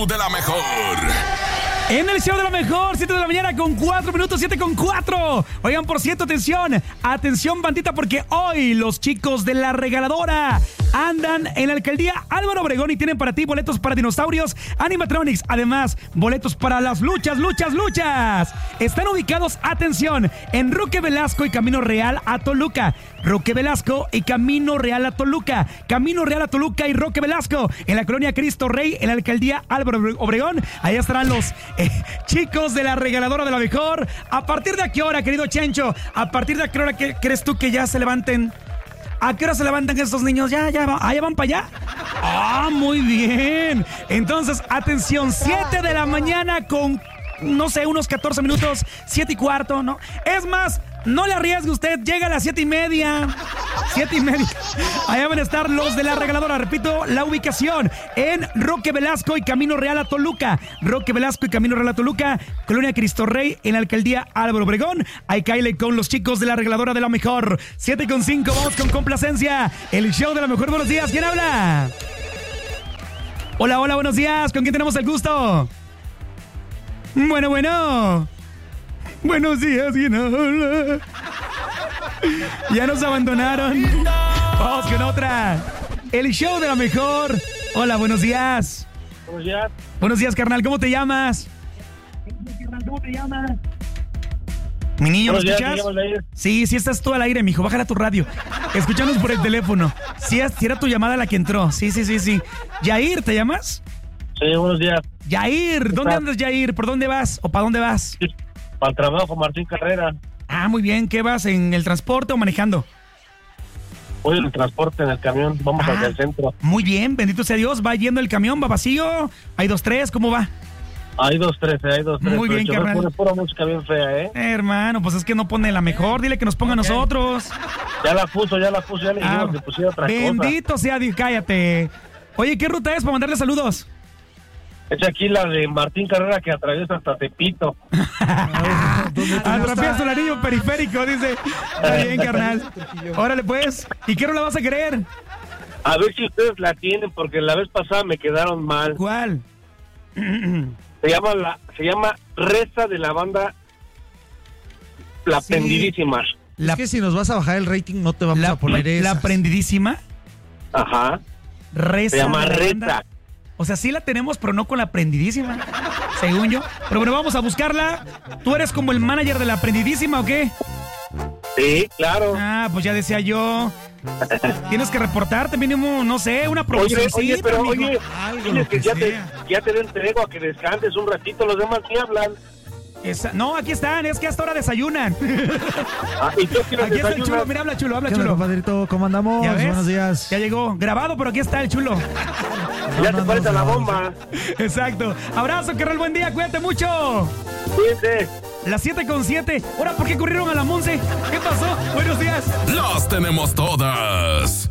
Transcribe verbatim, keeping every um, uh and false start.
show de la mejor. En el show de la mejor, siete de la mañana con cuatro minutos, siete con cuatro. Oigan, por cierto, atención, atención, bandita, porque hoy los chicos de La Regaladora andan en la alcaldía Álvaro Obregón y tienen para ti boletos para dinosaurios, animatronics, además, boletos para las luchas, luchas, luchas. Están ubicados, atención, en Roque Velasco y Camino Real a Toluca. Roque Velasco y Camino Real a Toluca. Camino Real a Toluca y Roque Velasco. En la colonia Cristo Rey, en la alcaldía Álvaro Obregón. Allá estarán los eh, chicos de La Regaladora de la Mejor. ¿A partir de a qué hora, querido Chencho? ¿A partir de a qué hora que, crees tú que ya se levanten? ¿A qué hora se levantan estos niños? ¿Ya, ya, ah, ya van para allá? ¡Ah, muy bien! Entonces, atención, siete de la mañana con, no sé, unos catorce minutos, siete y cuarto, ¿no? Es más, no le arriesgue usted, llega a las siete y media. Siete y media. Allá van a estar los de La Regaladora. Repito, la ubicación en Roque Velasco y Camino Real a Toluca. Roque Velasco y Camino Real a Toluca, colonia Cristo Rey, en la alcaldía Álvaro Obregón. Ahí caile con los chicos de La Regaladora de la Mejor. siete con cinco, vamos con complacencia. El show de la mejor. Buenos días, ¿quién habla? Hola, hola, buenos días. ¿Con quién tenemos el gusto? Bueno, bueno. Buenos días, ¿quién habla? Ya nos abandonaron. Vamos con otra. El show de la mejor. Hola, buenos días. Buenos días. Buenos días, carnal. ¿Cómo te llamas? ¿Cómo te llamas? Mi niño, ¿me Buenos días, escuchas? me llamo Jair. Sí, sí estás tú al aire, mijo. Bájala tu radio. Escúchanos por el teléfono. Sí, sí era tu llamada la que entró. Sí, sí, sí, sí. Yair, ¿te llamas? Sí, buenos días. Yair, ¿dónde andas, Yair? ¿Por dónde vas? ¿O para dónde vas? Para el trabajo, Martín Carrera. Ah, muy bien. ¿Qué vas? ¿En el transporte o manejando? Voy en el transporte, en el camión. Vamos Ah, hacia el centro. Muy bien, bendito sea Dios. ¿Va yendo el camión? ¿Va vacío? ¿Hay dos, tres? ¿Cómo va? Hay dos, tres, hay dos, tres. Muy pero bien, el chofer carnal. pone pura música bien fea, ¿eh? Eh, hermano, pues es que no pone la mejor. Dile que nos ponga a Ok. nosotros. Ya la puso, ya la puso, ya le dijimos Ah, que pusiera otra bendito sea Dios, cállate. Oye, ¿qué ruta es para mandarle saludos? cosa. Es aquí la de Martín Carrera que atraviesa hasta Tepito. Atravieso el anillo periférico, dice. Está bien, carnal. Órale, pues. ¿Y qué rola vas a querer? A ver si ustedes la tienen, porque la vez pasada me quedaron mal. ¿Cuál? Se llama la, se llama Reza, de la banda La Sí. Pendidísima. La, Es que si nos vas a bajar el rating no te vamos la, a poner la esa. prendidísima. Ajá. Reza. Se llama de la banda. Reza. O sea, sí la tenemos, pero no con la prendidísima, según yo. Pero bueno, vamos a buscarla. ¿Tú eres como el manager de la prendidísima o qué? Sí, claro. Ah, pues ya decía yo. Tienes que reportarte mínimo, no sé, una Oye, produccióncita, oye, pero mijo. oye, Algo, tienes lo que que ya te, sea. ya te den tregua, que descanses un ratito, los demás ni hablan. Esa- no, aquí están, es que hasta ahora desayunan. Ah, ¿y tú quieres Aquí está el chulo, desayunar? mira, habla chulo, habla ¿Qué onda, chulo. compadrito? ¿Cómo andamos? ¿Ya ves? Buenos días. Ya llegó, grabado, pero aquí está el chulo. Ya No, te no, parece no, la no. bomba. Exacto. Abrazo, carnal, buen día, cuídate mucho. Cuídense. Las siete con siete. Ahora, ¿por qué corrieron a la Monse? ¿Qué pasó? Buenos días. Las tenemos todas.